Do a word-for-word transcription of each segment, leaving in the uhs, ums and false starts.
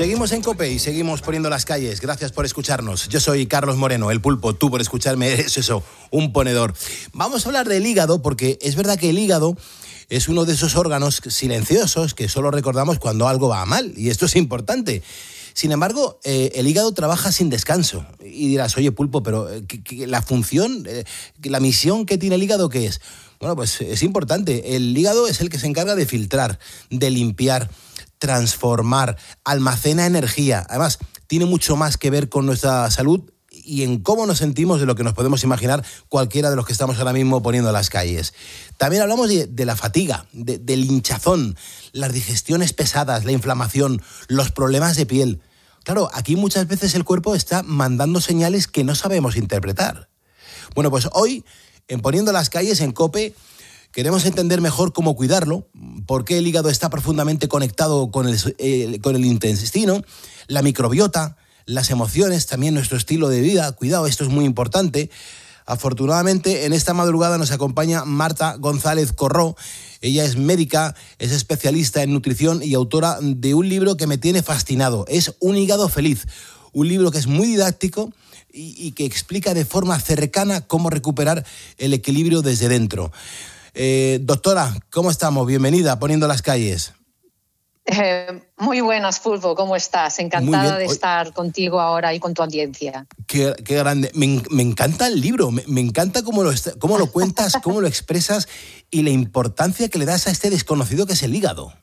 Seguimos en COPE y seguimos poniendo las calles. Gracias por escucharnos. Yo soy Carlos Moreno, el Pulpo. Tú por escucharme eres eso, un ponedor. Vamos a hablar del hígado porque es verdad que el hígado es uno de esos órganos silenciosos que solo recordamos cuando algo va mal. Y esto es importante. Sin embargo, eh, el hígado trabaja sin descanso. Y dirás, oye, Pulpo, pero ¿qué, qué, la función, eh, la misión que tiene el hígado, ¿qué es? Bueno, pues es importante. El hígado es el que se encarga de filtrar, de limpiar, transformar, almacena energía. Además, tiene mucho más que ver con nuestra salud y en cómo nos sentimos de lo que nos podemos imaginar cualquiera de los que estamos ahora mismo poniendo las calles. También hablamos de, de la fatiga, de, del hinchazón, las digestiones pesadas, la inflamación, los problemas de piel. Claro, aquí muchas veces el cuerpo está mandando señales que no sabemos interpretar. Bueno, pues hoy, en Poniendo las Calles, en COPE, queremos entender mejor cómo cuidarlo, por qué el hígado está profundamente conectado con el, eh, con el intestino, la microbiota, las emociones, también nuestro estilo de vida. Cuidado, esto es muy importante. Afortunadamente, en esta madrugada nos acompaña Marta González Corró. Ella es médica, es especialista en nutrición y autora de un libro que me tiene fascinado. Es Un hígado feliz, un libro que es muy didáctico y, y que explica de forma cercana cómo recuperar el equilibrio desde dentro. Eh, doctora, ¿cómo estamos? Bienvenida a Poniendo las Calles. Eh, muy buenas, Pulpo, ¿cómo estás? Encantada de estar contigo ahora y con tu audiencia. Qué, qué grande. Me, me encanta el libro, me, me encanta cómo lo, cómo lo cuentas, cómo lo expresas y la importancia que le das a este desconocido que es el hígado.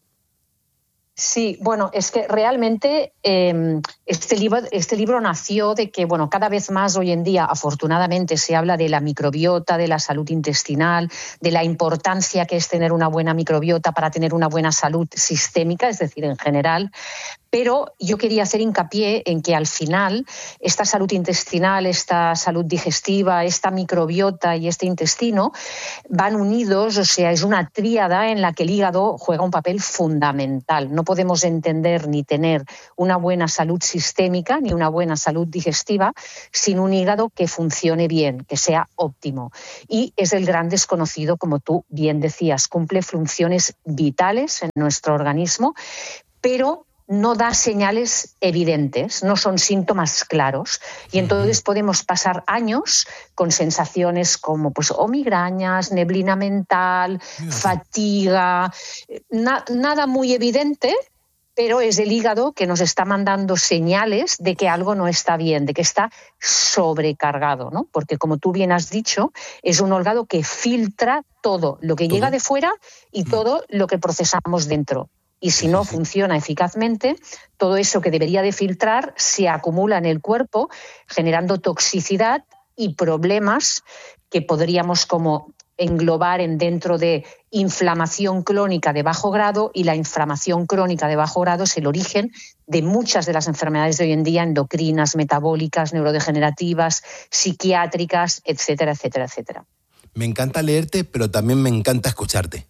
Sí, bueno, es que realmente eh, este libro, este libro nació de que, bueno, cada vez más hoy en día, afortunadamente, se habla de la microbiota, de la salud intestinal, de la importancia que es tener una buena microbiota para tener una buena salud sistémica, es decir, en general. Pero yo quería hacer hincapié en que al final esta salud intestinal, esta salud digestiva, esta microbiota y este intestino van unidos, o sea, es una tríada en la que el hígado juega un papel fundamental. No podemos entender ni tener una buena salud sistémica ni una buena salud digestiva sin un hígado que funcione bien, que sea óptimo. Y es el gran desconocido, como tú bien decías, cumple funciones vitales en nuestro organismo, pero no da señales evidentes, no son síntomas claros. Y entonces podemos pasar años con sensaciones como pues, o migrañas, neblina mental, fatiga, na- nada muy evidente, pero es el hígado que nos está mandando señales de que algo no está bien, de que está sobrecargado, ¿no? Porque, como tú bien has dicho, es un órgano que filtra todo lo que ¿Todo? llega de fuera y mm. todo lo que procesamos dentro. Y si no funciona eficazmente, todo eso que debería de filtrar se acumula en el cuerpo, generando toxicidad y problemas que podríamos como englobar en dentro de inflamación crónica de bajo grado, y la inflamación crónica de bajo grado es el origen de muchas de las enfermedades de hoy en día, endocrinas, metabólicas, neurodegenerativas, psiquiátricas, etcétera, etcétera, etcétera. Me encanta leerte, pero también me encanta escucharte.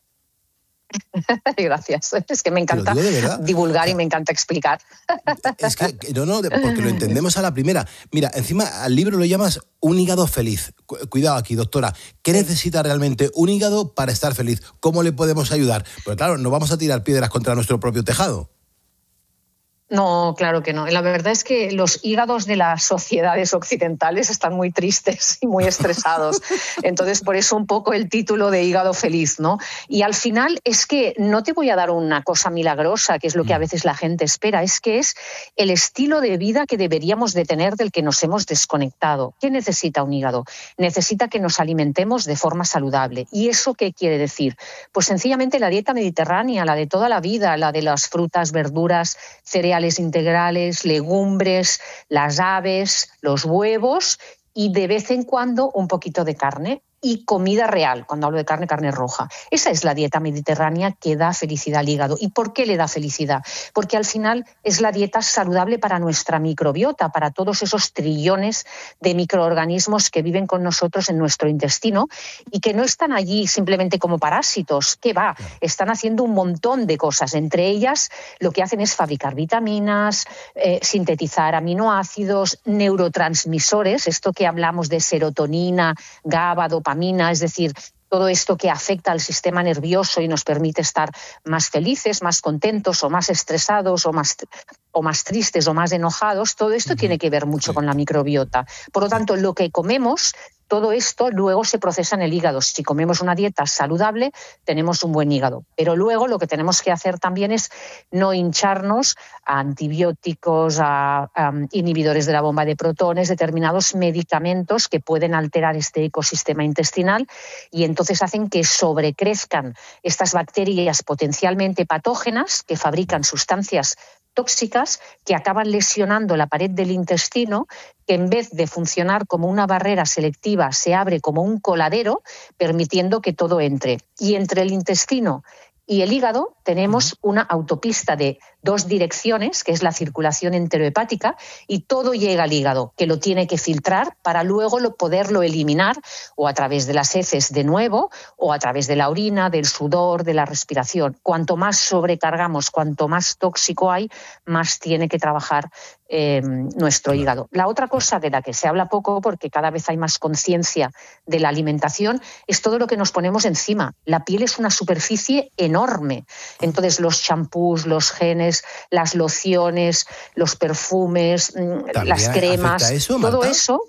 Gracias. Es que me encanta divulgar y me encanta explicar. Es que, no, no, porque lo entendemos a la primera. Mira, encima al libro lo llamas Un hígado feliz. Cuidado aquí, doctora. ¿Qué necesita realmente un hígado para estar feliz? ¿Cómo le podemos ayudar? Porque claro, no vamos a tirar piedras contra nuestro propio tejado. No, claro que no. La verdad es que los hígados de las sociedades occidentales están muy tristes y muy estresados. Entonces, por eso un poco el título de Hígado Feliz, ¿no? Y al final es que no te voy a dar una cosa milagrosa, que es lo que a veces la gente espera, es que es el estilo de vida que deberíamos de tener del que nos hemos desconectado. ¿Qué necesita un hígado? Necesita que nos alimentemos de forma saludable. ¿Y eso qué quiere decir? Pues sencillamente la dieta mediterránea, la de toda la vida, la de las frutas, verduras, cereales integrales, legumbres, las aves, los huevos y de vez en cuando un poquito de carne y comida real. Cuando hablo de carne, carne roja. Esa es la dieta mediterránea que da felicidad al hígado. ¿Y por qué le da felicidad? Porque al final es la dieta saludable para nuestra microbiota, para todos esos trillones de microorganismos que viven con nosotros en nuestro intestino y que no están allí simplemente como parásitos. ¿Qué va? Están haciendo un montón de cosas. Entre ellas, lo que hacen es fabricar vitaminas, eh, sintetizar aminoácidos, neurotransmisores, esto que hablamos de serotonina, GABA, dopamina, es decir, todo esto que afecta al sistema nervioso y nos permite estar más felices, más contentos o más estresados o más, o más tristes o más enojados, todo esto uh-huh. tiene que ver mucho sí. con la microbiota. Por lo tanto, lo que comemos, todo esto luego se procesa en el hígado. Si comemos una dieta saludable, tenemos un buen hígado. Pero luego lo que tenemos que hacer también es no hincharnos a antibióticos, a, a inhibidores de la bomba de protones, determinados medicamentos que pueden alterar este ecosistema intestinal y entonces hacen que sobrecrezcan estas bacterias potencialmente patógenas que fabrican sustancias tóxicas que acaban lesionando la pared del intestino, que en vez de funcionar como una barrera selectiva se abre como un coladero, permitiendo que todo entre. Y entre el intestino y el hígado tenemos una autopista de dos direcciones, que es la circulación enterohepática, y todo llega al hígado, que lo tiene que filtrar para luego lo, poderlo eliminar o a través de las heces de nuevo o a través de la orina, del sudor, de la respiración. Cuanto más sobrecargamos, cuanto más tóxico hay, más tiene que trabajar eh, nuestro claro. hígado. La otra cosa de la que se habla poco, porque cada vez hay más conciencia de la alimentación, es todo lo que nos ponemos encima. La piel es una superficie enorme. Entonces los champús, los genes, las lociones, los perfumes, las cremas, eso, todo Marta? eso,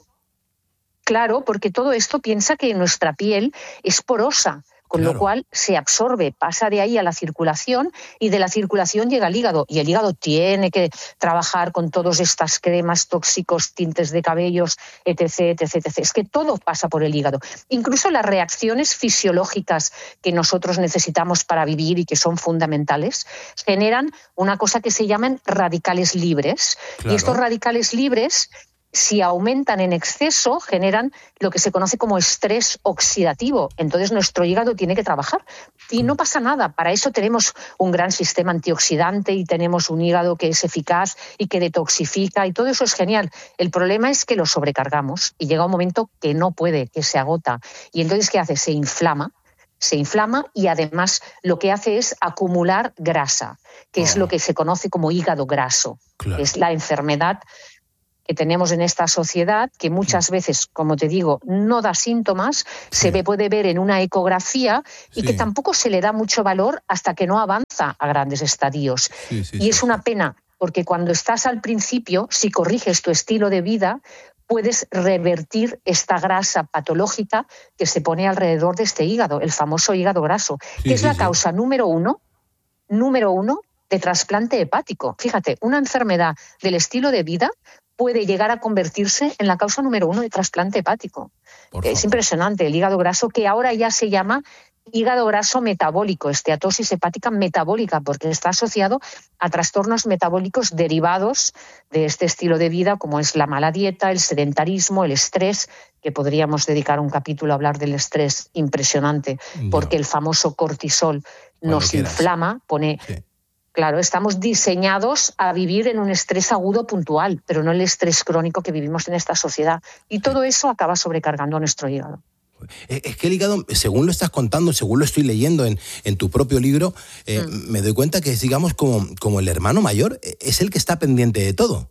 claro, porque todo esto piensa que nuestra piel es porosa, con claro. lo cual se absorbe, pasa de ahí a la circulación y de la circulación llega al hígado. Y el hígado tiene que trabajar con todas estas cremas tóxicos, tintes de cabellos, etc, etc, etc. Es que todo pasa por el hígado. Incluso las reacciones fisiológicas que nosotros necesitamos para vivir y que son fundamentales, generan una cosa que se llaman radicales libres. Claro. Y estos radicales libres, si aumentan en exceso, generan lo que se conoce como estrés oxidativo. Entonces nuestro hígado tiene que trabajar y no pasa nada. Para eso tenemos un gran sistema antioxidante y tenemos un hígado que es eficaz y que detoxifica y todo eso es genial. El problema es que lo sobrecargamos y llega un momento que no puede, que se agota. Y entonces, ¿qué hace? Se inflama. Se inflama y además lo que hace es acumular grasa, que oh. es lo que se conoce como hígado graso. Claro. Es la enfermedad que tenemos en esta sociedad, que muchas sí. veces, como te digo, no da síntomas, sí. se ve, puede ver en una ecografía y sí. que tampoco se le da mucho valor hasta que no avanza a grandes estadios. Sí, sí, y sí, es sí. una pena, porque cuando estás al principio, si corriges tu estilo de vida, puedes revertir esta grasa patológica que se pone alrededor de este hígado, el famoso hígado graso, sí, que es sí, la sí. causa número uno, número uno de trasplante hepático. Fíjate, una enfermedad del estilo de vida puede llegar a convertirse en la causa número uno de trasplante hepático. Es impresionante, el hígado graso, que ahora ya se llama hígado graso metabólico, esteatosis hepática metabólica, porque está asociado a trastornos metabólicos derivados de este estilo de vida, como es la mala dieta, el sedentarismo, el estrés, que podríamos dedicar un capítulo a hablar del estrés impresionante, no. porque el famoso cortisol Cuando nos quieras. inflama, pone... Sí. Claro, estamos diseñados a vivir en un estrés agudo puntual, pero no el estrés crónico que vivimos en esta sociedad. Y todo eso acaba sobrecargando a nuestro hígado. Es que el hígado, según lo estás contando, según lo estoy leyendo en, en tu propio libro, eh, mm. me doy cuenta que es, digamos, como, como el hermano mayor, es el que está pendiente de todo.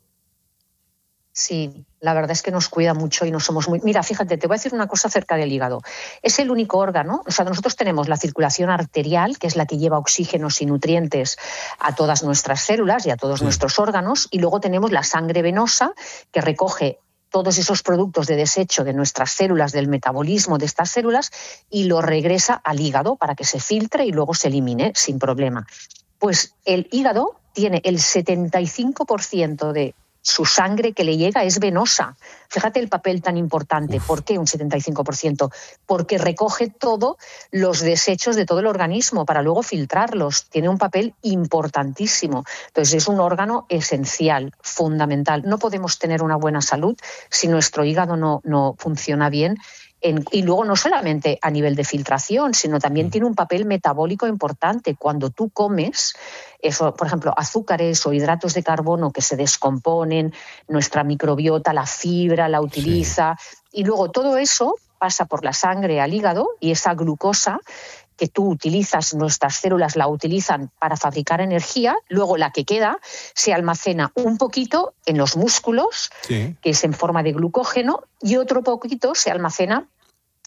Sí, la verdad es que nos cuida mucho y no somos muy... Mira, fíjate, te voy a decir una cosa acerca del hígado. Es el único órgano, o sea, nosotros tenemos la circulación arterial, que es la que lleva oxígenos y nutrientes a todas nuestras células y a todos sí. nuestros órganos, y luego tenemos la sangre venosa, que recoge todos esos productos de desecho de nuestras células, del metabolismo de estas células, y lo regresa al hígado para que se filtre y luego se elimine sin problema. Pues el hígado tiene el setenta y cinco por ciento de su sangre que le llega es venosa. Fíjate el papel tan importante. Uf. ¿Por qué un setenta y cinco por ciento? Porque recoge todos los desechos de todo el organismo para luego filtrarlos. Tiene un papel importantísimo. Entonces es un órgano esencial, fundamental. No podemos tener una buena salud si nuestro hígado no, no funciona bien. En, y luego no solamente a nivel de filtración, sino también mm. tiene un papel metabólico importante. Cuando tú comes, eso, por ejemplo, azúcares o hidratos de carbono que se descomponen, nuestra microbiota, la fibra la utiliza, sí. y luego todo eso pasa por la sangre al hígado y esa glucosa que tú utilizas, nuestras células la utilizan para fabricar energía, luego la que queda se almacena un poquito en los músculos, sí. que es en forma de glucógeno, y otro poquito se almacena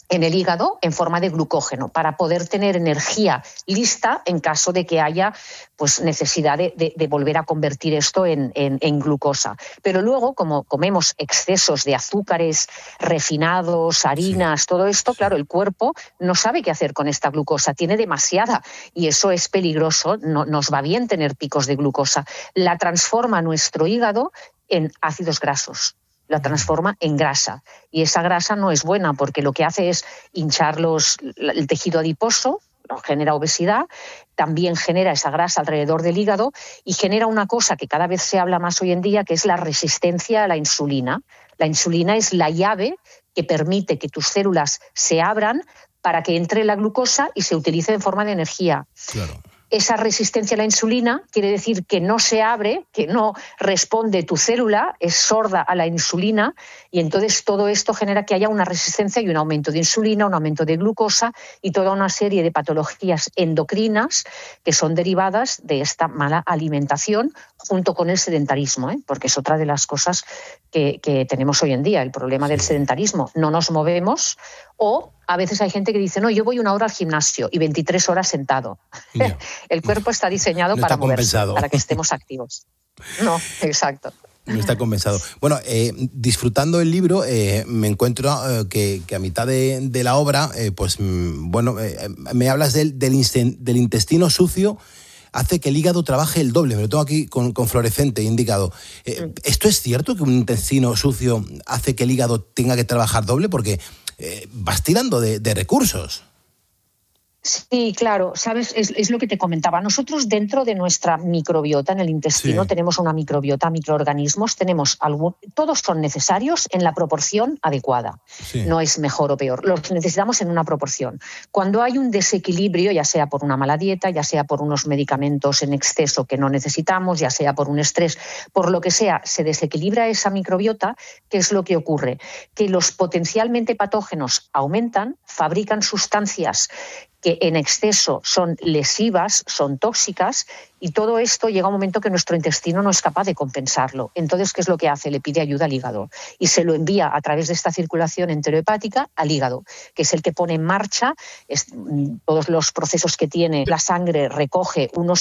en el hígado en forma de glucógeno para poder tener energía lista en caso de que haya pues, necesidad de, de, de volver a convertir esto en, en, en glucosa. Pero luego, como comemos excesos de azúcares refinados, harinas, sí. todo esto, claro, el cuerpo no sabe qué hacer con esta glucosa, tiene demasiada y eso es peligroso, no, nos va bien tener picos de glucosa. La transforma nuestro hígado en ácidos grasos. La transforma en grasa y esa grasa no es buena porque lo que hace es hinchar los, el tejido adiposo, genera obesidad, también genera esa grasa alrededor del hígado y genera una cosa que cada vez se habla más hoy en día, que es la resistencia a la insulina. La insulina es la llave que permite que tus células se abran para que entre la glucosa y se utilice en forma de energía. Claro. Esa resistencia a la insulina quiere decir que no se abre, que no responde tu célula, es sorda a la insulina y entonces todo esto genera que haya una resistencia y un aumento de insulina, un aumento de glucosa y toda una serie de patologías endocrinas que son derivadas de esta mala alimentación junto con el sedentarismo, ¿eh? Porque es otra de las cosas que, que tenemos hoy en día, el problema del sedentarismo. No nos movemos o a veces hay gente que dice, no, yo voy una hora al gimnasio y veintitrés horas sentado. Yeah. El cuerpo está diseñado no para está moverse, compensado. para que estemos activos. No, exacto. No está compensado. Bueno, eh, disfrutando el libro, eh, me encuentro eh, que, que a mitad de, de la obra, eh, pues, mm, bueno, eh, me hablas del, del, insten, del intestino sucio, hace que el hígado trabaje el doble. Me lo tengo aquí con, con fluorescente indicado. Eh, mm. ¿Esto es cierto, que un intestino sucio hace que el hígado tenga que trabajar doble? Porque eh, vas tirando de, de recursos. Sí, claro, sabes, es, es lo que te comentaba. Nosotros dentro de nuestra microbiota en el intestino sí. tenemos una microbiota, microorganismos, tenemos algún, todos son necesarios en la proporción adecuada. Sí. No es mejor o peor, los necesitamos en una proporción. Cuando hay un desequilibrio, ya sea por una mala dieta, ya sea por unos medicamentos en exceso que no necesitamos, ya sea por un estrés, por lo que sea, se desequilibra esa microbiota, ¿qué es lo que ocurre? Que los potencialmente patógenos aumentan, fabrican sustancias que en exceso son lesivas, son tóxicas, y todo esto llega a un momento que nuestro intestino no es capaz de compensarlo. Entonces, ¿qué es lo que hace? Le pide ayuda al hígado y se lo envía a través de esta circulación enterohepática al hígado, que es el que pone en marcha es, todos los procesos que tiene la sangre, recoge unos